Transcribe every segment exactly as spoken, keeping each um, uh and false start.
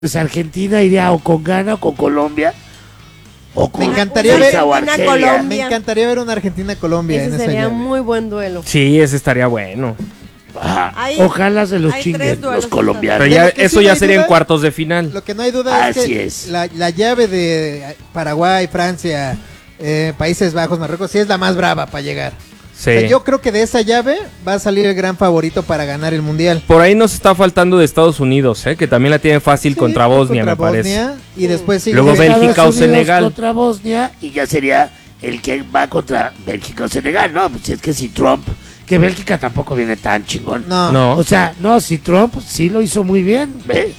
Pues Argentina iría o con Ghana o con Colombia. O con me encantaría ver Argentina-Colombia. Me encantaría ver una Argentina-Colombia. Ese en sería esa un muy buen duelo. Sí, ese estaría bueno. Ajá. Hay- Ojalá se los hay chinguen tres duelos los colombianos. Pero De ya, lo que eso sí no ya hay sería duda- en cuartos de final. Lo que no hay duda es Así que es. La, la llave de Paraguay, Francia, eh, Países Bajos, Marruecos, sí es la más brava para llegar. Sí. O sea, yo creo que de esa llave va a salir el gran favorito para ganar el mundial. Por ahí nos está faltando de Estados Unidos, ¿eh? Que también la tiene fácil Sí, contra Bosnia, contra me parece. Bosnia, y después sigue Luego Estados Bélgica o Unidos Senegal. contra Bosnia y ya sería el que va contra Bélgica o Senegal, ¿no? Pues es que si Trump, que Bélgica tampoco viene tan chingón. No. No. O sea, no, si Trump sí lo hizo muy bien, ¿ve?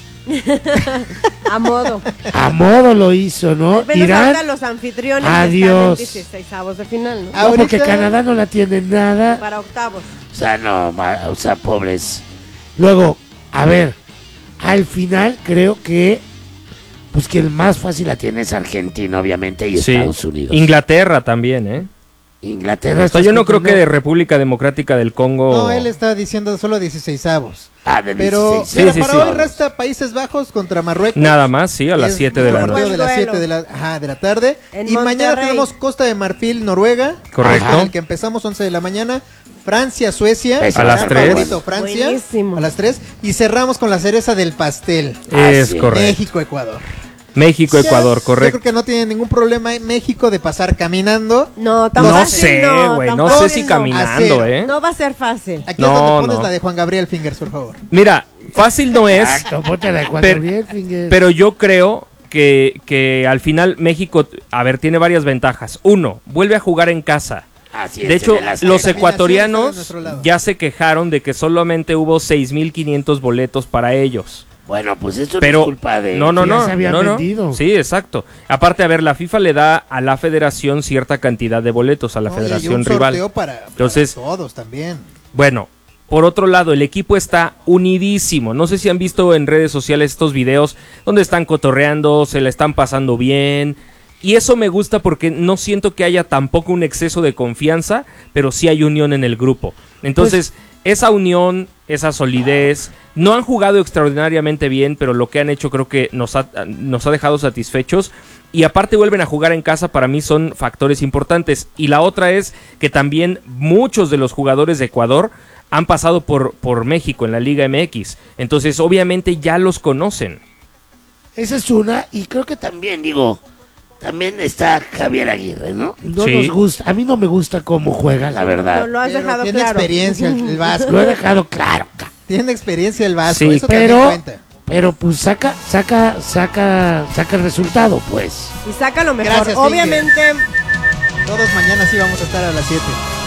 A modo. A modo lo hizo, ¿no? Menos Irán, ahorita los anfitriones adiós. están en dieciseisavos de final, ¿no? Ah, no, porque ahorita- Canadá no la tiene nada. Para octavos. O sea, no, ma- o sea, pobres. Luego, a ver, al final creo que, pues que el más fácil la tiene es Argentina, obviamente, y Sí. Estados Unidos. Inglaterra también, ¿eh? Inglaterra. O sea, yo no creo que de de República Democrática del Congo... No, él está diciendo solo dieciseisavos. Ah, de Pero, dieciséis. pero Sí, sí, para sí. hoy resta Países Bajos contra Marruecos. Nada más, sí, a las Es siete de la un partido noche. de las Buen siete duelo. de la, ajá, de la tarde. En Y mañana Monterrey. tenemos Costa de Marfil, Noruega. Correcto. Ajá, el que empezamos once de la mañana. Francia, Suecia. Ese A va las ser tres. Favorito, Francia. Buenísimo. A las tres. Y cerramos con la cereza del pastel. Es Así es. correcto. México, Ecuador. México, Ecuador, Yo correcto. creo que no tiene ningún problema en México de pasar caminando. No, tan No fácil sé, no, güey, tan no fácil sé si no. caminando, Hacer. ¿eh? No va a ser fácil. Aquí No, es donde pones no. la de Juan Gabriel Fingers, por favor. Mira, fácil no es, Exacto, ponte la de Juan Pero- Gabriel, Finger. pero yo creo que, que al final México, a ver, tiene varias ventajas. Uno, vuelve a jugar en casa. Así es, De hecho, en el Azteca. los Combinación está de ecuatorianos nuestro lado. ya se quejaron de que solamente hubo seis mil quinientos boletos para ellos. Bueno, pues esto no Pero es culpa de... no, no, que ya no, se habían no, no. vendido. Sí, exacto. Aparte, a ver, la FIFA le da a la federación cierta cantidad de boletos a la No, y hay federación un rival. sorteo para, para Entonces, todos también. bueno, por otro lado, el equipo está unidísimo. No sé si han visto en redes sociales estos videos donde están cotorreando, se la están pasando bien. Y eso me gusta porque no siento que haya tampoco un exceso de confianza, pero sí hay unión en el grupo. Entonces, esa unión, esa solidez, no han jugado extraordinariamente bien, pero lo que han hecho creo que nos ha, nos ha dejado satisfechos. Y aparte vuelven a jugar en casa, para mí son factores importantes. Y la otra es que también muchos de los jugadores de Ecuador han pasado por, por México en la Liga M X. Entonces, obviamente ya los conocen. Esa es una, y creo que también, digo, también está Javier Aguirre, ¿no? No Sí. nos gusta, a mí no me gusta cómo juega, la No, verdad. lo has Pero dejado tiene claro. experiencia el, el Vasco. Lo he dejado claro, ca- Tiene experiencia el Vasco. Sí, eso también pero, cuenta. pero pues saca, saca, saca, saca el resultado, pues. Y saca lo mejor. Gracias, Obviamente, Todos mañana sí vamos a estar a las siete.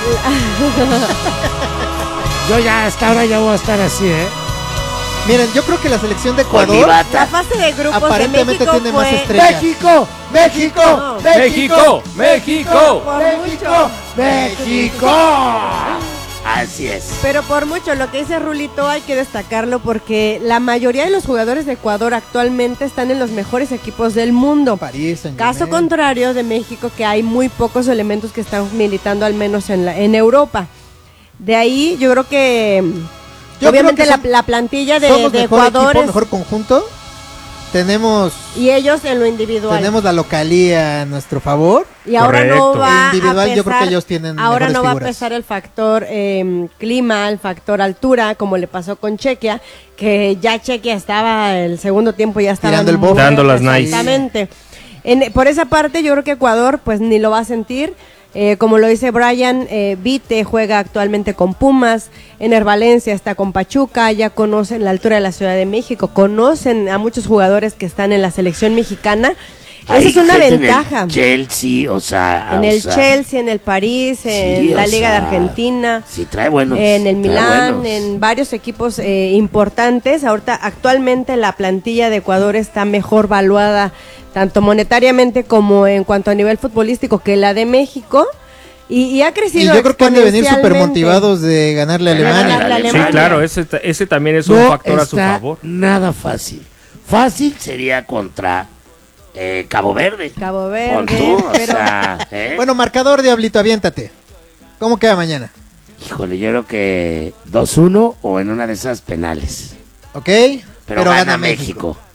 Yo ya hasta ahora ya voy a estar así, ¿eh? Miren, yo creo que la selección de Con mi Ecuador la bata. fase de grupos de aparentemente México tiene más fue... estrellas. ¡México! ¡México! No. ¡México! ¡México! Por ¡México! mucho. ¡México! Así es. Pero por mucho, lo que dice Rulito hay que destacarlo porque la mayoría de los jugadores de Ecuador actualmente están en los mejores equipos del mundo. París, Saint-Germain. Caso contrario de México, que hay muy pocos elementos que están militando al menos en, la, en Europa. De ahí yo creo que Yo obviamente creo que la, son- la plantilla de, Somos de mejor Ecuador equipo, es- mejor conjunto. Tenemos, y ellos en lo individual. tenemos la localía a nuestro favor. Y ahora no Correcto. va Individual, a pesar, yo creo que ellos tienen ahora mejores no va a figuras. pesar el factor eh, clima, el factor altura, como le pasó con Chequia, que ya Chequia estaba el segundo tiempo ya estaba Tirando el muy- bofe. Dando las nice. Exactamente. En- por esa parte yo creo que Ecuador pues ni lo va a sentir. Eh, como lo dice Brian, eh, Vite juega actualmente con Pumas, Ener Valencia está con Pachuca, ya conocen la altura de la Ciudad de México, conocen a muchos jugadores que están en la selección mexicana. Esa Hay es una gente en el ventaja. Chelsea, o sea. En o el sea, Chelsea, en el París, en sí, la o Liga sea, de Argentina, Sí, trae buenos. en el trae Milán, buenos. en varios equipos eh, importantes. Ahorita, actualmente la plantilla de Ecuador está mejor valuada, tanto monetariamente como en cuanto a nivel futbolístico, que la de México. Y, y ha Y crecido yo creo que han de venir súper exponencialmente. motivos de ganarle a De Alemania. ganarle a Sí, Alemania. claro, ese, ese también es un No factor a su está favor. nada fácil. Fácil sería contra eh, Cabo Verde. Cabo Pon Verde, tú, o pero sea, ¿eh? Bueno, marcador, Diablito, aviéntate. ¿Cómo queda mañana? Híjole, yo creo que dos uno o en una de esas penales. ¿Ok? Pero, gana, México.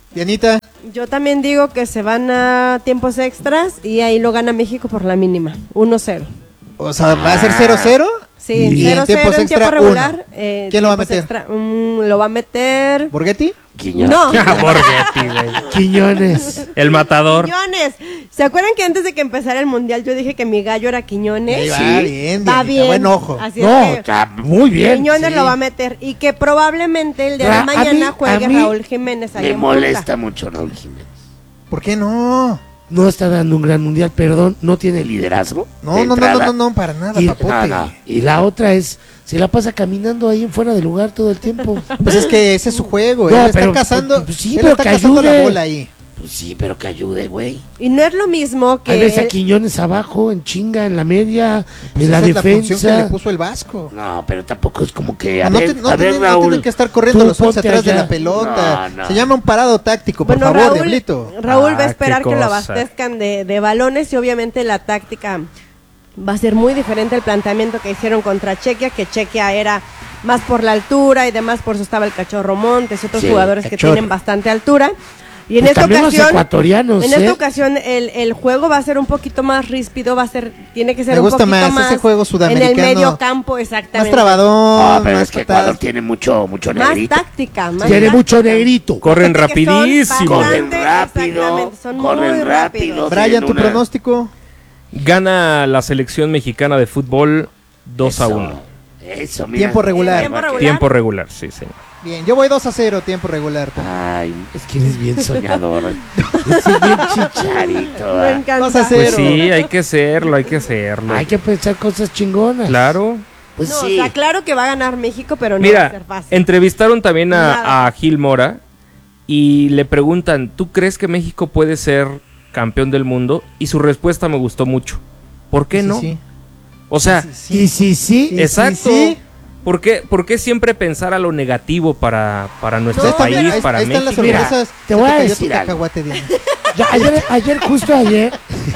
Dianita. Yo también digo que se van a tiempos extras y ahí lo gana México por la mínima, uno cero. O sea, ¿va a ser cero cero? Sí, Y en cero cero tiempos en extra, tiempo regular. uno. eh, ¿Quién lo va a tiempos meter? extra, mm, lo va a meter... ¿Borghetti? Quiñones. No, Borghetti, güey. Quiñones. El matador. Quiñones. ¿Se acuerdan que antes de que empezara el mundial yo dije que mi gallo era Quiñones? Ahí va, Sí. bien, Va Dianita, bien. buen ojo. Así No, es que está muy bien. Quiñones sí. lo va a meter y que probablemente el día Ra- de a mañana mí- juegue a mí Raúl Jiménez ahí Me en molesta punta. mucho Raúl Jiménez. ¿Por qué no? No está dando un gran mundial, perdón, no tiene liderazgo. No, de no, no, no, entrada. no, no, para nada, Y, papote. no, no. Y la otra es, se la pasa caminando ahí en fuera de lugar todo el tiempo. Pues es que ese es su juego, No, él está pero- cazando, pues sí, él pero está que cazando la ayude. bola ahí. Pues sí, pero que ayude, güey. Y no es lo mismo que Ahí ves a el- Quiñones abajo, en chinga, en la media, Pues en la esa es la función que defensa. le puso el Vasco. No, pero tampoco es como que, a No, ver, te- no a ver, tienen, no Raúl, tienen que estar corriendo tú los once ponte atrás de allá. la pelota. No, no. Se llama un parado táctico, por Bueno, favor, Raúl, Diablito. Raúl va Ah, a esperar qué que lo cosa. abastezcan de, de balones y obviamente la táctica va a ser muy diferente al planteamiento que hicieron contra Chequia, que Chequia era más por la altura y demás, por eso estaba el Cachorro Montes y otros Sí, jugadores que Cachorro. tienen bastante altura. Y en Pues esta también los ocasión, ecuatorianos, en ¿eh? esta ocasión el, el juego va a ser un poquito más ríspido, va a ser, tiene que ser Me un gusta poquito más más, ese juego sudamericano. en el medio campo, Más exactamente. trabadón, No, pero más es que patadas. Ecuador tiene mucho, mucho Más negrito. táctica, más Tiene táctica. mucho negrito. Corren Fíjate que son rapidísimo. bastante- Corren rápido, exactamente, son corren muy rápido. rápidos. Brian, tienen tu una- pronóstico. Gana la selección mexicana de fútbol dos a Eso, uno. Eso, mira. Tiempo regular. Tiempo regular. Tiempo regular, sí, señor. Bien, yo voy dos a cero, tiempo regular. Ay, es que eres bien soñador. Es bien chicharito. Me ah. encanta. Dos a Pues cero. sí, hay que hacerlo, hay que hacerlo. Hay que pensar cosas chingonas. Claro. Pues No, sí. o sea, claro que va a ganar México, pero no va a Mira, ser fácil. entrevistaron también Nada. a, a Gil Mora y le preguntan, ¿tú crees que México puede ser campeón del mundo? Y su respuesta me gustó mucho. ¿Por qué Sí, no? sí. O sea, Y sí, sí. Sí, exacto. sí. ¿Por qué, por qué siempre pensar a lo negativo para, para nuestro Ahí están- país, ahí- para ahí están las México? Mira, sorpresas. te Se voy a cayó tu decir algo. cacahuate, Diana. Yo ayer, ayer, justo ayer,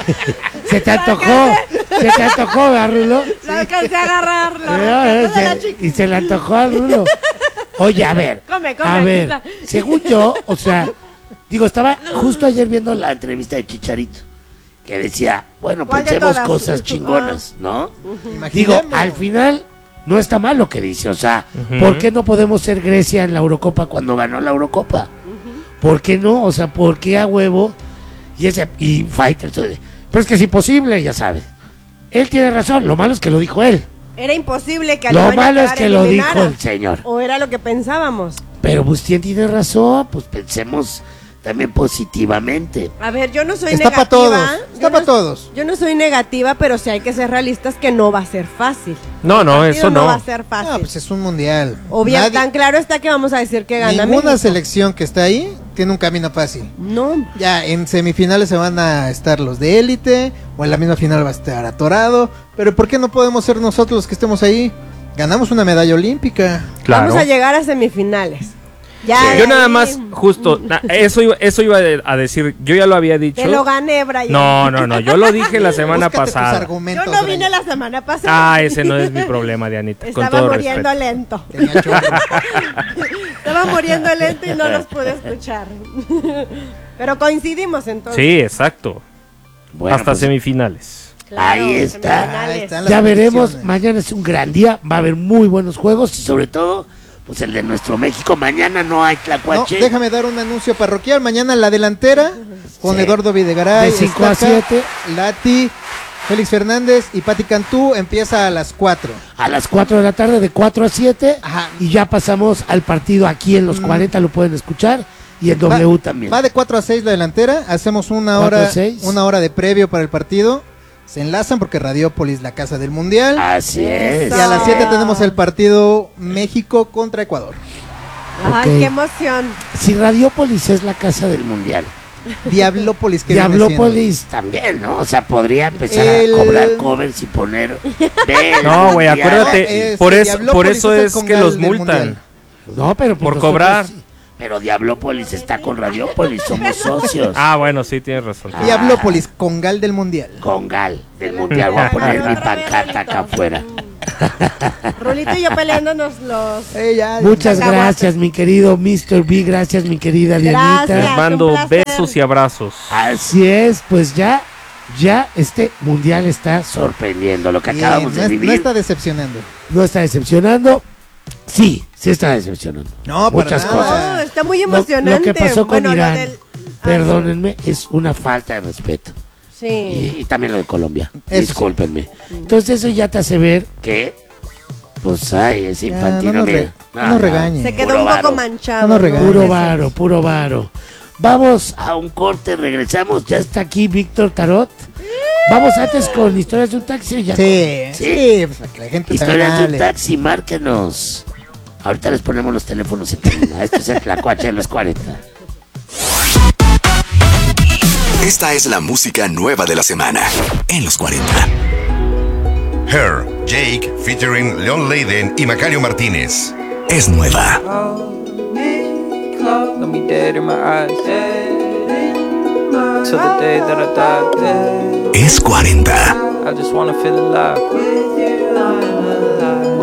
se te antojó, se te antojó, ¿verdad, Rulo? Lo alcancé a agarrar, lo Eh, rescaté de la se- chiquita. y se le antojó a Rulo. Oye, a ver, Come, come, a aquí ver, está. según yo, o sea, digo, estaba justo ayer viendo la entrevista de Chicharito, que decía, bueno, ¿Cuál de pensemos todas? cosas chingonas, ¿no? Digo, Imaginemos. al final no está mal lo que dice, o sea, Ujú. ¿por qué no podemos ser Grecia en la Eurocopa cuando ganó la Eurocopa? ¿Por qué no? O sea, ¿por qué a huevo? Y ese y Fighter, pero es que es imposible, ya sabes. Él tiene razón, lo malo es que lo dijo él. Era imposible que Lo Alemania malo es quedara que lo eliminada. dijo el señor. O era lo que pensábamos. Pero Bustién tiene razón, pues pensemos también positivamente. A ver, yo no soy Está negativa. para todos. Yo Está no- para todos. Yo no soy negativa, pero sí hay que ser realistas que no va a ser fácil. No, no, El eso partido no. va a ser fácil. Ah, pues es un mundial. Obvio, Nadie- tan claro está que vamos a decir que gana Ninguna México. selección que está ahí tiene un camino fácil. No. Ya en semifinales se van a estar los de élite, o en la misma final va a estar atorado. Pero ¿por qué no podemos ser nosotros los que estemos ahí? Ganamos una medalla olímpica. Claro. Vamos a llegar a semifinales. Ya, Sí. de Yo nada ahí, más, justo, na- eso iba, eso iba a decir, yo ya lo había dicho. Te lo gané, Brian. No, no, no, yo lo dije la semana Búscate tus pasada. argumentos, Yo no vine Brian. la semana pasada. Ah, ese no es mi problema, Dianita. Con Estaba todo muriendo respeto. lento. Tenía chorro. Estaba muriendo lento y no los pude escuchar. Pero coincidimos entonces. Sí, exacto. Bueno, Hasta pues, semifinales. Claro, Ahí está. semifinales. Ahí están las ya veremos, predicciones. mañana es un gran día, va a haber muy buenos juegos y sobre todo, pues el de nuestro México. Mañana no hay No, tlacuache. déjame dar un anuncio parroquial. Mañana la delantera con Sí. Eduardo Videgaray, De cinco a Estaca, siete. Lati, Félix Fernández y Pati Cantú. Empieza a las cuatro. A las cuatro de la tarde, de cuatro a siete. Ajá. Y ya pasamos al partido aquí en los Mm. cuarenta, lo pueden escuchar. Y en Va- W también. Va de cuatro a seis la delantera. Hacemos una cuatro a hora, seis. una hora de previo para el partido. Se enlazan porque Radiópolis, la casa del mundial. Así es. Y a las siete tenemos el partido México contra Ecuador. Ay, Ok. qué emoción. Si Radiópolis es la casa del mundial, Diablópolis, que viene Diablópolis también, ¿no? O sea, podría empezar El- a cobrar covers y poner. Ve, No, güey, mundial. acuérdate, es por que eso, por Diablópolis eso es el es que Congal los del multan. Mundial. No, pero pues por nosotros cobrar. sí. Pero Diablópolis está con Radiópolis, somos socios. Ah, bueno, sí, tienes razón. Ah. Diablópolis, Congal del mundial. Con Gal del mundial. Voy a poner mi pancarta acá afuera. Rulito y yo peleándonos los... Eh, ya, Muchas Cacahuates. gracias, mi querido mister B. Gracias, mi querida Gracias. Dianita. Les mando un placer. besos y abrazos. Así es, pues ya, ya este mundial está sorprendiendo lo que bien, acabamos no, de es- vivir. no está decepcionando. No está decepcionando. Sí, sí está decepcionando. No, para Muchas nada. cosas. No, está muy Lo, emocionante. lo que pasó con Bueno, lo Irán, del- Ah, perdónenme, es una falta de respeto. Sí. Y, y también lo de Colombia. Eso Discúlpenme. Entonces eso ya te hace ver que, pues, ay, es Ya, infantil. no nos mira. re- no nos regañen. Se quedó Puro un poco varo. manchado. No nos regañes. Puro Ese. varo, puro varo. Vamos a un corte, regresamos. Ya está aquí Víctor Tarot. Vamos antes con historias de un taxi. Ya Sí, con- sí, pues para que la gente Historias de un hable. taxi, márquenos. Ahorita les ponemos los teléfonos en cabina. Esto es el Tlacuache de los cuarenta. Esta es la música nueva de la semana en los cuarenta. Her, Jake, featuring Leon Leiden y Macario Martínez. Es nueva. Let me dead in my eyes. Till the day that I die. Es cuarenta. I just wanna feel alive.